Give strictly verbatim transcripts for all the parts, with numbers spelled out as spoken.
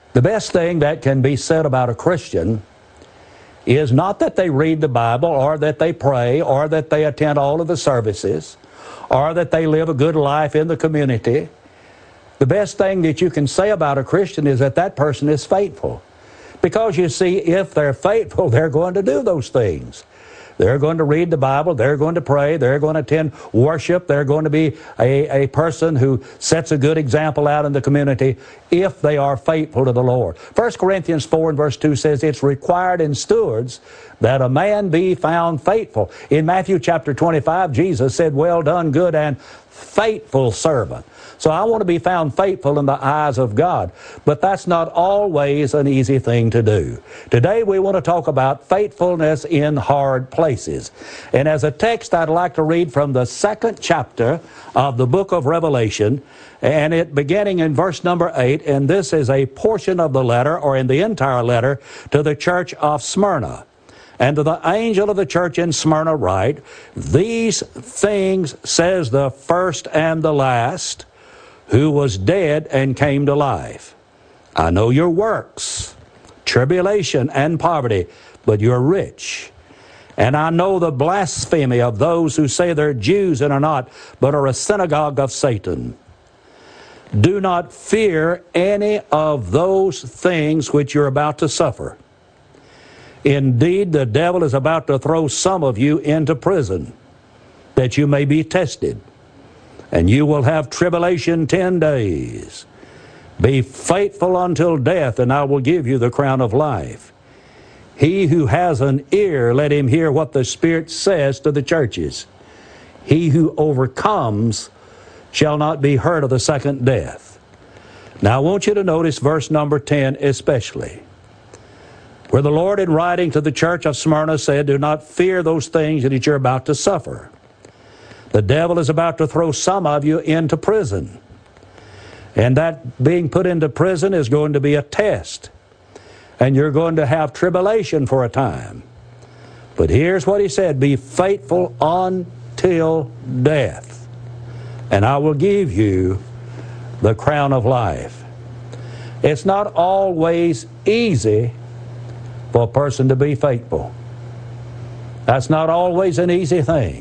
The best thing that can be said about a Christian is not that they read the Bible or that they pray or that they attend all of the services or that they live a good life in the community. The best thing that you can say about a Christian is that that person is faithful. Because you see, if they're faithful, they're going to do those things. They're going to read the Bible, they're going to pray, they're going to attend worship, they're going to be a, a person who sets a good example out in the community if they are faithful to the Lord. First Corinthians four and verse two says it's required in stewards that a man be found faithful. In Matthew chapter twenty-five, Jesus said, "Well done, good and faithful servant." So I want to be found faithful in the eyes of God. But that's not always an easy thing to do. Today we want to talk about faithfulness in hard places. And as a text, I'd like to read from the second chapter of the book of Revelation, and it beginning in verse number eight, and this is a portion of the letter, or in the entire letter, to the church of Smyrna. And to the angel of the church in Smyrna write, "These things says the first and the last, who was dead and came to life. I know your works, tribulation and poverty, but you're rich. And I know the blasphemy of those who say they're Jews and are not, but are a synagogue of Satan. Do not fear any of those things which you're about to suffer. Indeed, the devil is about to throw some of you into prison, that you may be tested. And you will have tribulation ten days. Be faithful until death, and I will give you the crown of life. He who has an ear, let him hear what the Spirit says to the churches. He who overcomes shall not be hurt of the second death." Now I want you to notice verse number ten especially, where the Lord in writing to the church of Smyrna said, "Do not fear those things that you're about to suffer. The devil is about to throw some of you into prison." And that being put into prison is going to be a test. And you're going to have tribulation for a time. But here's what he said, "Be faithful until death, and I will give you the crown of life." It's not always easy for a person to be faithful. That's not always an easy thing.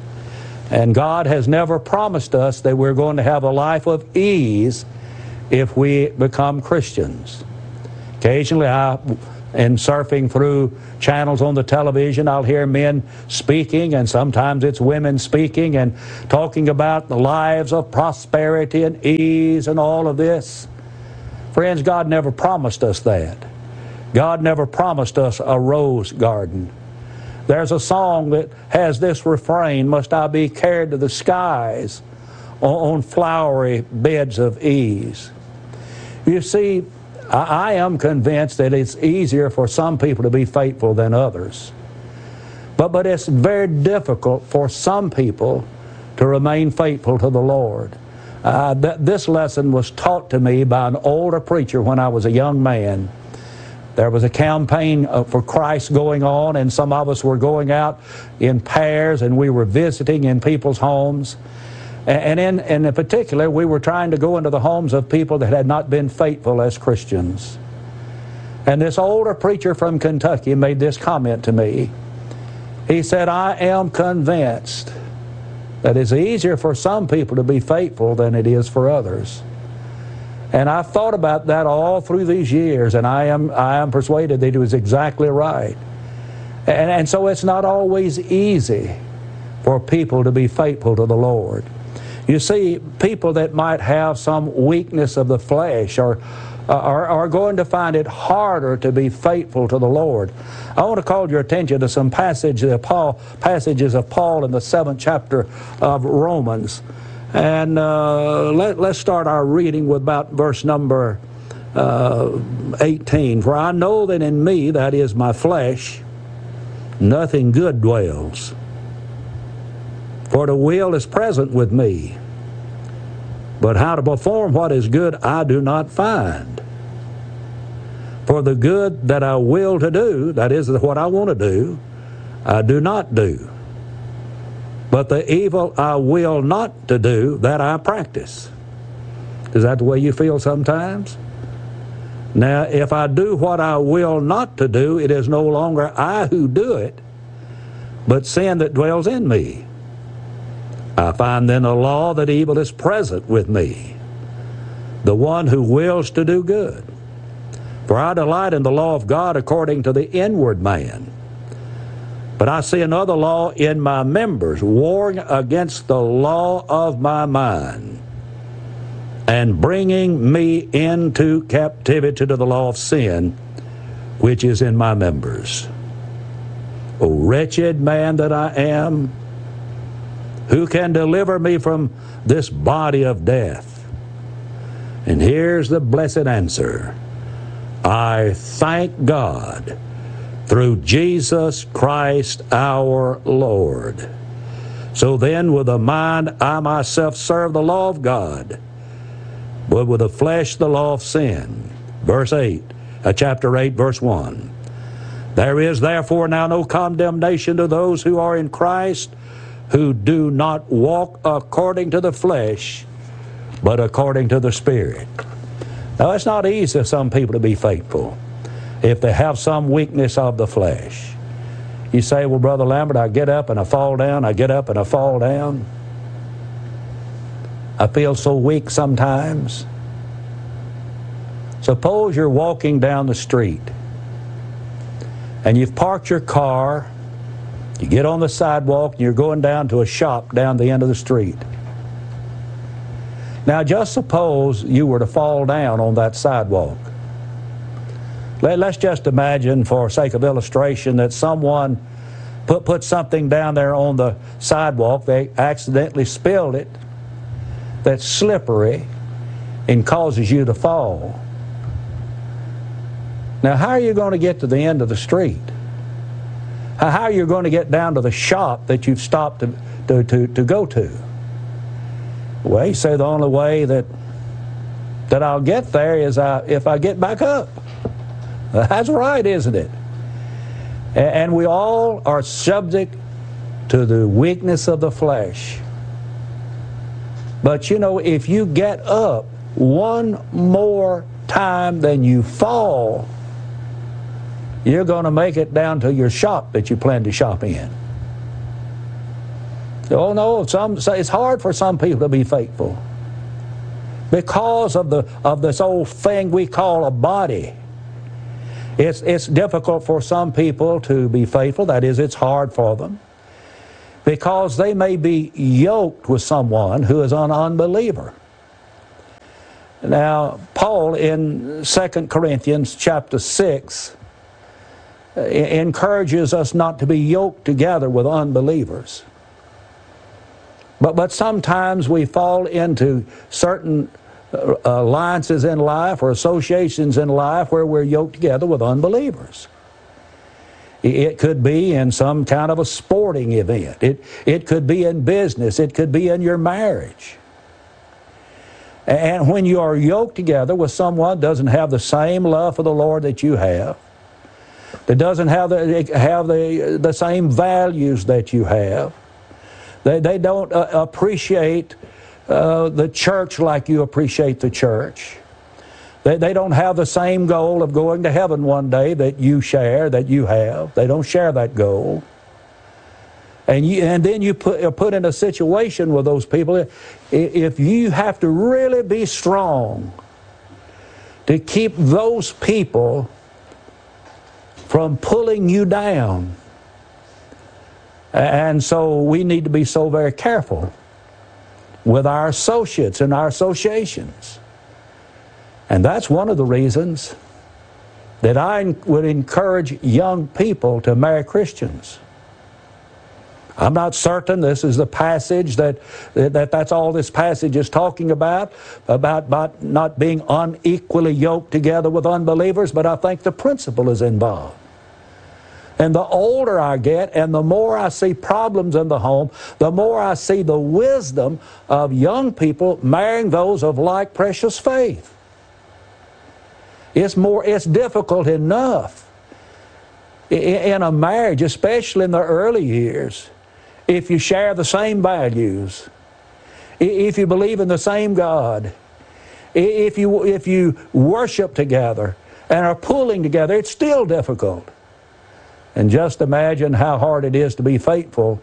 And God has never promised us that we're going to have a life of ease if we become Christians. Occasionally, I, in surfing through channels on the television, I'll hear men speaking, and sometimes it's women speaking and talking about the lives of prosperity and ease and all of this. Friends, God never promised us that. God never promised us a rose garden. There's a song that has this refrain, "Must I be carried to the skies on, on flowery beds of ease?" You see, I, I am convinced that it's easier for some people to be faithful than others. But, but it's very difficult for some people to remain faithful to the Lord. Uh, th- this lesson was taught to me by an older preacher when I was a young man. There was a campaign for Christ going on, and some of us were going out in pairs, and we were visiting in people's homes. And in, in particular, we were trying to go into the homes of people that had not been faithful as Christians. And this older preacher from Kentucky made this comment to me. He said, "I am convinced that it's easier for some people to be faithful than it is for others." And I've thought about that all through these years, and I am I am persuaded that he was exactly right. And, and so it's not always easy for people to be faithful to the Lord. You see, people that might have some weakness of the flesh are, are, are going to find it harder to be faithful to the Lord. I want to call your attention to some passage, uh, Paul, passages of Paul in the seventh chapter of Romans. And uh, let, let's start our reading with about verse number uh, eighteen. "For I know that in me, that is my flesh, nothing good dwells. For the will is present with me, but how to perform what is good I do not find. For the good that I will to do, that is what I want to do, I do not do. But the evil I will not to do, that I practice." Is that the way you feel sometimes? Now, if I do what I will not to do, it is no longer I who do it, but sin that dwells in me. I find then a law that evil is present with me, the one who wills to do good. For I delight in the law of God according to the inward man. But I see another law in my members, warring against the law of my mind, and bringing me into captivity to the law of sin, which is in my members. O wretched man that I am, who can deliver me from this body of death? And here's the blessed answer. I thank God through Jesus Christ our Lord. So then, with the mind, I myself serve the law of God, but with the flesh, the law of sin. Verse eight, uh, chapter eight, verse one. There is therefore now no condemnation to those who are in Christ, who do not walk according to the flesh, but according to the Spirit. Now, it's not easy for some people to be faithful if they have some weakness of the flesh. You say, well, Brother Lambert, I get up and I fall down, I get up and I fall down. I feel so weak sometimes. Suppose you're walking down the street and you've parked your car, you get on the sidewalk and you're going down to a shop down the end of the street. Now just suppose you were to fall down on that sidewalk. Let's just imagine, for sake of illustration, that someone put, put something down there on the sidewalk, they accidentally spilled it, that's slippery and causes you to fall. Now, how are you going to get to the end of the street? How are you going to get down to the shop that you've stopped to, to, to, to go to? Well, you say the only way that, that I'll get there is I, if I get back up. That's right, isn't it? And we all are subject to the weakness of the flesh. But you know, if you get up one more time than you fall, you're going to make it down to your shop that you plan to shop in. Oh no, some say it's hard for some people to be faithful because of the of this old thing we call a body. It's it's difficult for some people to be faithful. That is, it's hard for them because they may be yoked with someone who is an unbeliever. Now, Paul in Second Corinthians chapter six encourages us not to be yoked together with unbelievers. But, but sometimes we fall into certain uh, alliances in life or associations in life where we're yoked together with unbelievers. It could be in some kind of a sporting event. It, it could be in business. It could be in your marriage. And when you are yoked together with someone who doesn't have the same love for the Lord that you have, that doesn't have the, have the, the same values that you have, They, they don't uh, appreciate uh, the church like you appreciate the church. They, they don't have the same goal of going to heaven one day that you share, that you have. They don't share that goal. And, you, and then you put, are put in a situation with those people. If you have to really be strong to keep those people from pulling you down. And so we need to be so very careful with our associates and our associations. And that's one of the reasons that I would encourage young people to marry Christians. I'm not certain this is the passage that, that that's all this passage is talking about, about, about not being unequally yoked together with unbelievers, but I think the principle is involved. And the older I get and the more I see problems in the home, the more I see the wisdom of young people marrying those of like precious faith. It's more, it's difficult enough in a marriage, especially in the early years, if you share the same values, if you believe in the same God, If you, if you worship together and are pulling together, it's still difficult. And just imagine how hard it is to be faithful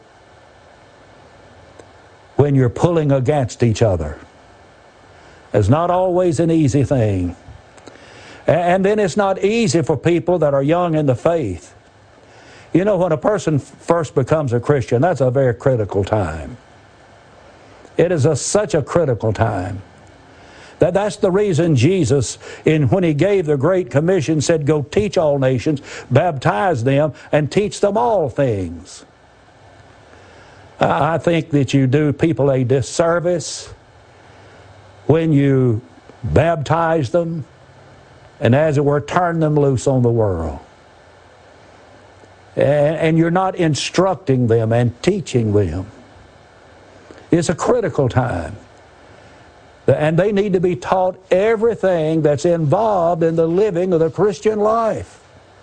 when you're pulling against each other. It's not always an easy thing. And then it's not easy for people that are young in the faith. You know, when a person first becomes a Christian, that's a very critical time. It is a, such a critical time. That, that's the reason Jesus, in, when He gave the Great Commission, said, go teach all nations, baptize them, and teach them all things. I think that you do people a disservice when you baptize them and, as it were, turn them loose on the world. And, and you're not instructing them and teaching them. It's a critical time. And they need to be taught everything that's involved in the living of the Christian life.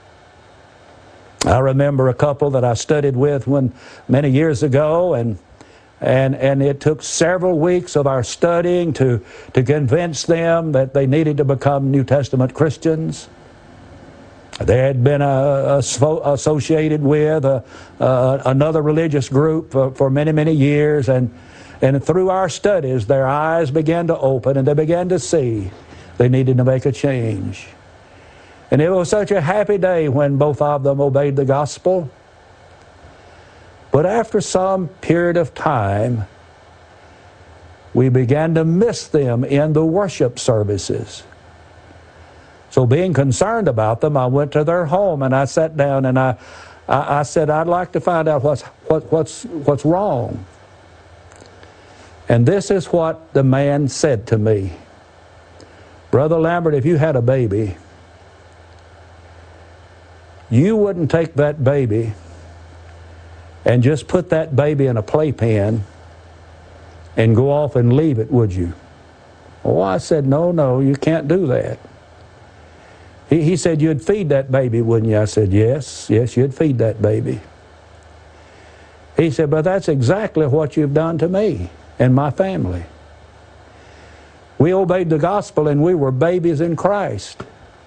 I remember a couple that I studied with when, many years ago, and and and it took several weeks of our studying to, to convince them that they needed to become New Testament Christians. They had been uh, associated with uh, uh, another religious group for, for many, many years, and And through our studies, their eyes began to open and they began to see they needed to make a change. And it was such a happy day when both of them obeyed the gospel. But after some period of time, we began to miss them in the worship services. So being concerned about them, I went to their home and I sat down and I, I, I said, I'd like to find out what's, what, what's, what's wrong. And this is what the man said to me. Brother Lambert, if you had a baby, you wouldn't take that baby and just put that baby in a playpen and go off and leave it, would you? Oh, I said, no, no, you can't do that. He, he said, you'd feed that baby, wouldn't you? I said, yes, yes, you'd feed that baby. He said, but that's exactly what you've done to me and my family. We obeyed the gospel and we were babies in Christ.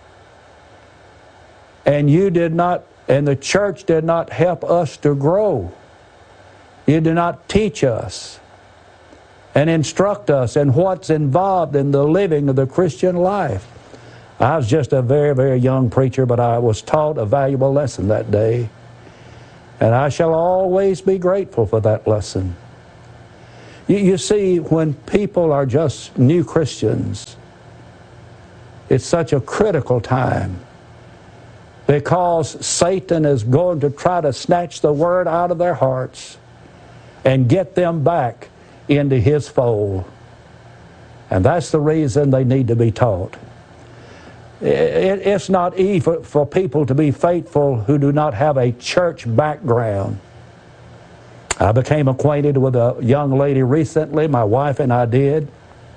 And you did not, and the church did not help us to grow. You did not teach us and instruct us in what's involved in the living of the Christian life. I was just a very, very young preacher, but I was taught a valuable lesson that day. And I shall always be grateful for that lesson. You, you see, when people are just new Christians, it's such a critical time because Satan is going to try to snatch the word out of their hearts and get them back into his fold. And that's the reason they need to be taught. It, it's not easy for, for people to be faithful who do not have a church background. I became acquainted with a young lady recently, my wife and I did.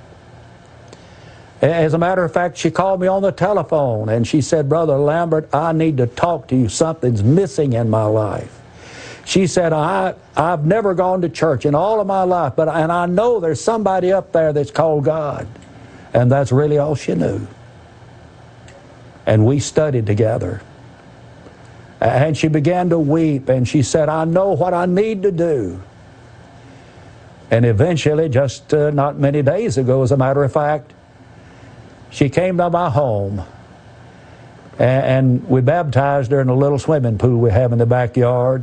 As a matter of fact, she called me on the telephone and she said, Brother Lambert, I need to talk to you. Something's missing in my life. She said, I, I've never gone to church in all of my life, but and I know there's somebody up there that's called God. And that's really all she knew. And we studied together. And she began to weep, and she said, I know what I need to do. And eventually, just uh, not many days ago, as a matter of fact, she came to my home, and, and we baptized her in a little swimming pool we have in the backyard.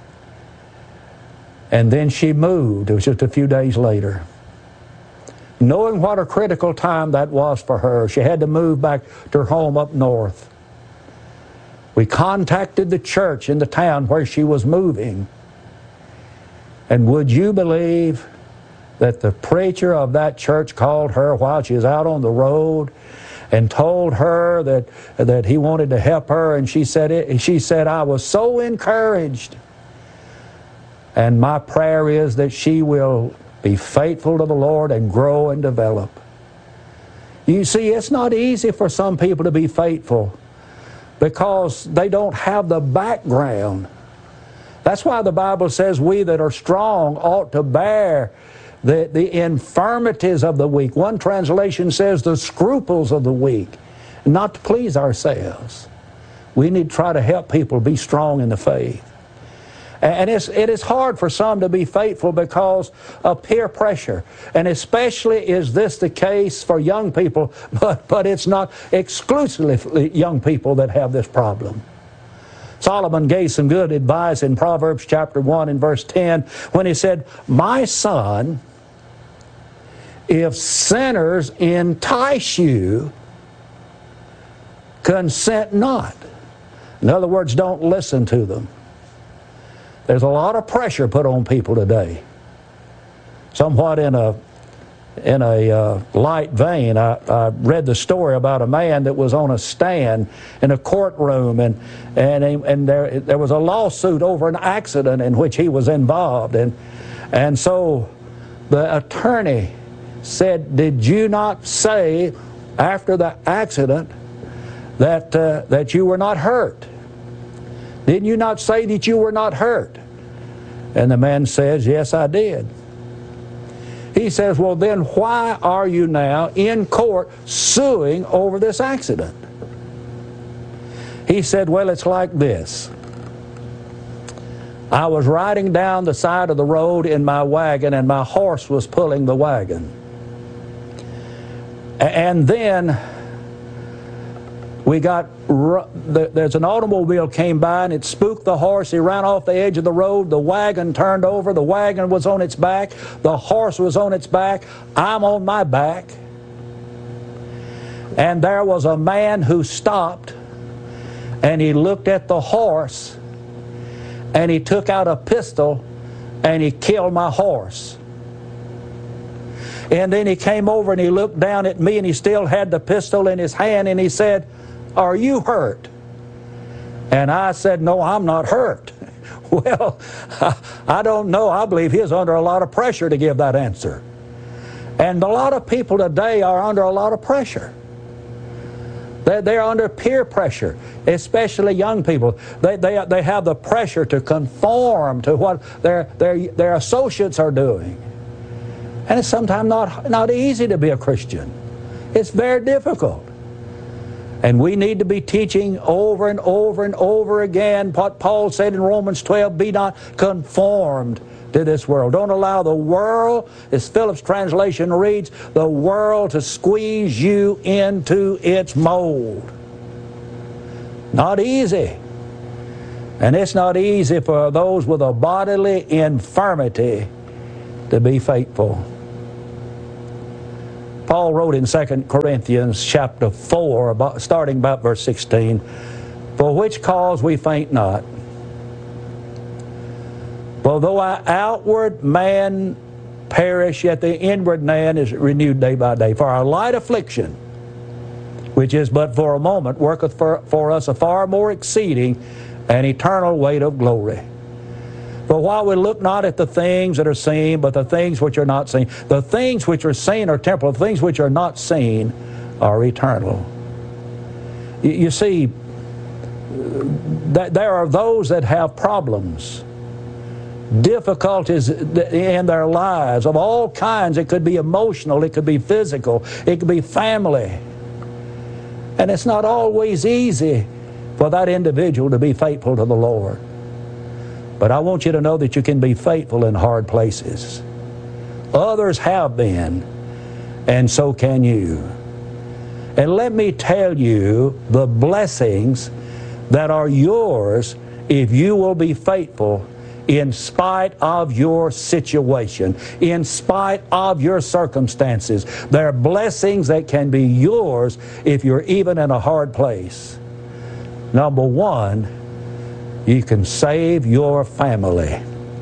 And then she moved. It was just a few days later. Knowing what a critical time that was for her, she had to move back to her home up north. We contacted the church in the town where she was moving. And would you believe that the preacher of that church called her while she was out on the road and told her that, that he wanted to help her, and she said, it, she said, I was so encouraged. And my prayer is that she will be faithful to the Lord and grow and develop. You see, it's not easy for some people to be faithful because they don't have the background. That's why the Bible says we that are strong ought to bear the, the infirmities of the weak. One translation says the scruples of the weak, not to please ourselves. We need to try to help people be strong in the faith. And it's, it is hard for some to be faithful because of peer pressure. And especially is this the case for young people, but, but it's not exclusively young people that have this problem. Solomon gave some good advice in Proverbs chapter one and verse ten when he said, "My son, if sinners entice you, consent not." In other words, don't listen to them. There's a lot of pressure put on people today. Somewhat in a in a uh, light vein, I, I read the story about a man that was on a stand in a courtroom, and and and there there was a lawsuit over an accident in which he was involved, and and so the attorney said, "Did you not say after the accident that uh, that you were not hurt? Didn't you not say that you were not hurt?" And the man says, "Yes, I did." He says, "Well, then why are you now in court suing over this accident?" He said, "Well, it's like this. I was riding down the side of the road in my wagon, and my horse was pulling the wagon. And then we got, there's an automobile came by and it spooked the horse. He ran off the edge of the road. The wagon turned over. The wagon was on its back. The horse was on its back. I'm on my back. And there was a man who stopped and he looked at the horse and he took out a pistol and he killed my horse. And then he came over and he looked down at me and he still had the pistol in his hand and he said, 'Are you hurt?' And I said, 'No, I'm not hurt.' Well, I don't know. I believe he's under a lot of pressure to give that answer. And a lot of people today are under a lot of pressure. They're, they're under peer pressure, especially young people. They, they, they have the pressure to conform to what their, their, their associates are doing. And it's sometimes not, not easy to be a Christian. It's very difficult. And we need to be teaching over and over and over again what Paul said in Romans twelve, "Be not conformed to this world." Don't allow the world, as Phillips' translation reads, the world to squeeze you into its mold. Not easy. And it's not easy for those with a bodily infirmity to be faithful. Paul wrote in Second Corinthians chapter four, about, starting about verse sixteen, "For which cause we faint not. For though our outward man perish, yet the inward man is renewed day by day. For our light affliction, which is but for a moment, worketh for, for us a far more exceeding and eternal weight of glory. For while we look not at the things that are seen, but the things which are not seen. The things which are seen are temporal. The things which are not seen are eternal." You, you see, that there are those that have problems, difficulties in their lives of all kinds. It could be emotional, it could be physical, it could be family. And it's not always easy for that individual to be faithful to the Lord. But I want you to know that you can be faithful in hard places. Others have been, and so can you. And let me tell you the blessings that are yours if you will be faithful in spite of your situation, in spite of your circumstances. There are blessings that can be yours if you're even in a hard place. Number one, you can save your family.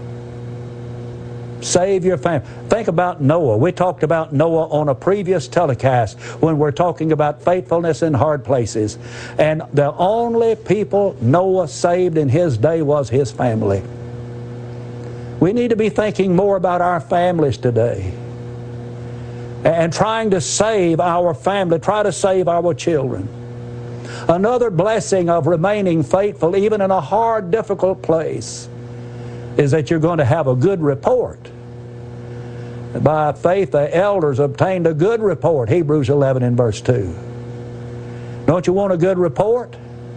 Save your family. Think about Noah. We talked about Noah on a previous telecast when we're talking about faithfulness in hard places. And the only people Noah saved in his day was his family. We need to be thinking more about our families today and trying to save our family, try to save our children. Another blessing of remaining faithful, even in a hard, difficult place, is that you're going to have a good report. By faith the elders obtained a good report. Hebrews eleven and verse two. Don't you want a good report?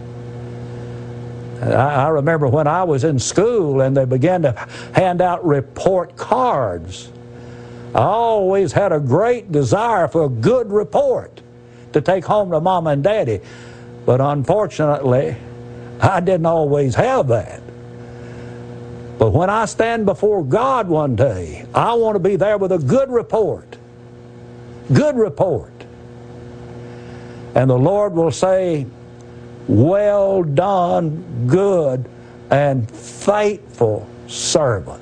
I, I remember when I was in school and they began to hand out report cards. I always had a great desire for a good report to take home to Mama and Daddy. But unfortunately, I didn't always have that. But when I stand before God one day, I want to be there with a good report. Good report. And the Lord will say, well done, good and faithful servant.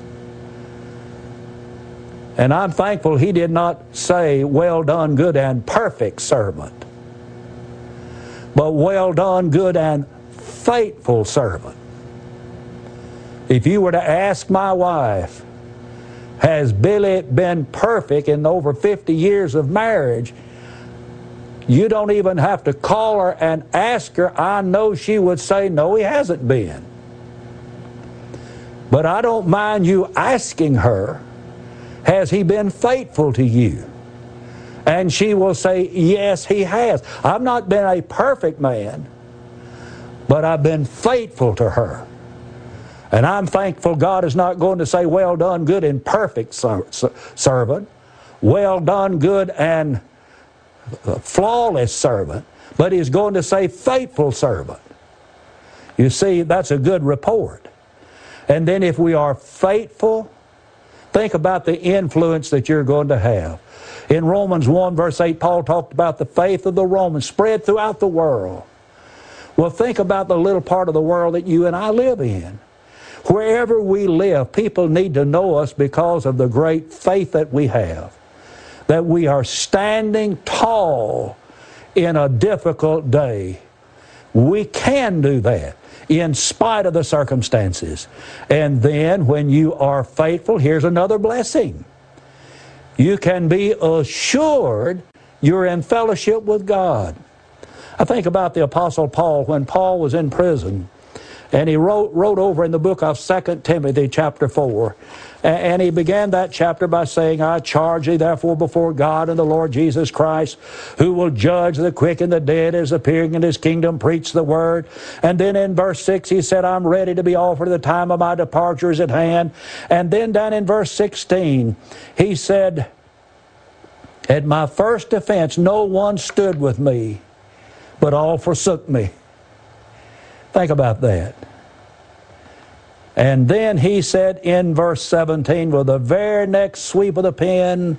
And I'm thankful He did not say, well done, good and perfect servant, but well done, good and faithful servant. If you were to ask my wife, has Billy been perfect in over fifty years of marriage? You don't even have to call her and ask her. I know she would say, no, he hasn't been. But I don't mind you asking her, has he been faithful to you? And she will say, yes, he has. I've not been a perfect man, but I've been faithful to her. And I'm thankful God is not going to say, well done, good and perfect servant. Well done, good and flawless servant. But He's going to say, faithful servant. You see, that's a good report. And then if we are faithful, think about the influence that you're going to have. In Romans one verse eight, Paul talked about the faith of the Romans spread throughout the world. Well, think about the little part of the world that you and I live in. Wherever we live, people need to know us because of the great faith that we have. That we are standing tall in a difficult day. We can do that in spite of the circumstances. And then when you are faithful, here's another blessing. You can be assured you're in fellowship with God. I think about the Apostle Paul when Paul was in prison. And he wrote, wrote over in the book of Second Timothy chapter four. And he began that chapter by saying, I charge thee therefore before God and the Lord Jesus Christ, who will judge the quick and the dead as appearing in His kingdom, preach the word. And then in verse six he said, I'm ready to be offered, the time of my departure is at hand. And then down in verse sixteen he said, at my first defense no one stood with me, but all forsook me. Think about that. And then he said in verse seventeen, with the very next sweep of the pen,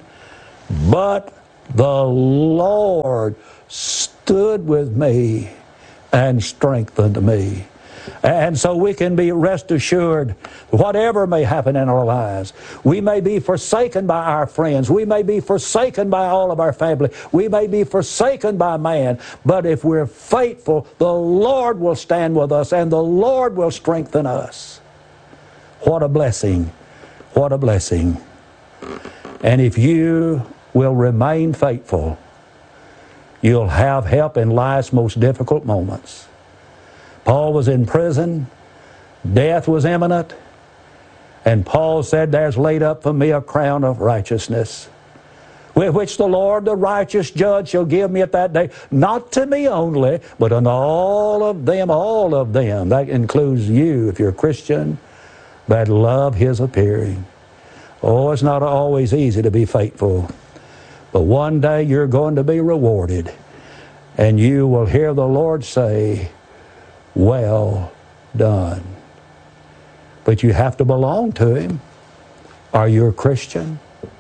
but the Lord stood with me and strengthened me. And so we can be rest assured, whatever may happen in our lives, we may be forsaken by our friends, we may be forsaken by all of our family, we may be forsaken by man, but if we're faithful, the Lord will stand with us and the Lord will strengthen us. What a blessing. What a blessing. And if you will remain faithful, you'll have help in life's most difficult moments. Paul was in prison. Death was imminent. And Paul said, there's laid up for me a crown of righteousness, with which the Lord, the righteous judge, shall give me at that day, not to me only, but unto all of them, all of them. That includes you, if you're a Christian, that love His appearing. Oh, it's not always easy to be faithful. But one day you're going to be rewarded. And you will hear the Lord say, well done. But you have to belong to Him. Are you a Christian?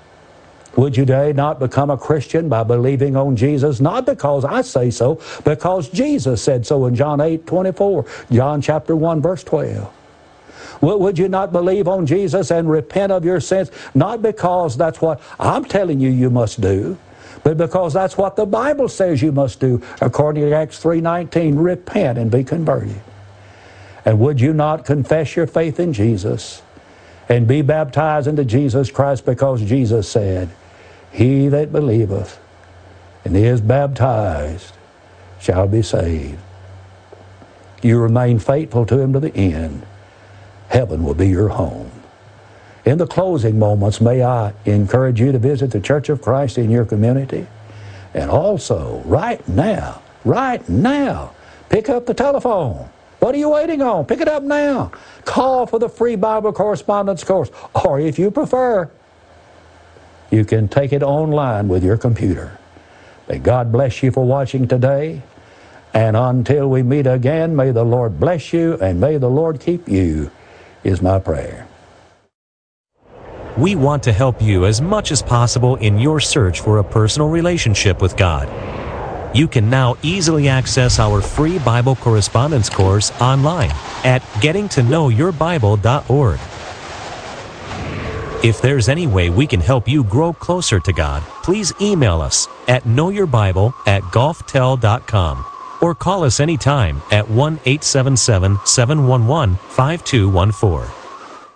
Would you today not become a Christian by believing on Jesus? Not because I say so, because Jesus said so in John eight twenty-four, John chapter one verse twelve. Would you not believe on Jesus and repent of your sins? Not because that's what I'm telling you you must do, but because that's what the Bible says you must do. According to Acts three nineteen, repent and be converted. And would you not confess your faith in Jesus and be baptized into Jesus Christ, because Jesus said, he that believeth and is baptized shall be saved. You remain faithful to Him to the end, heaven will be your home. In the closing moments, may I encourage you to visit the Church of Christ in your community. And also, right now, right now, pick up the telephone. What are you waiting on? Pick it up now. Call for the free Bible correspondence course. Or if you prefer, you can take it online with your computer. May God bless you for watching today. And until we meet again, may the Lord bless you and may the Lord keep you, is my prayer. We want to help you as much as possible in your search for a personal relationship with God. You can now easily access our free Bible correspondence course online at getting to know your bible dot org. If there's any way we can help you grow closer to God, please email us at knowyourbible at golftel dot com or call us anytime at one eight seven seven, seven one one, five two one four.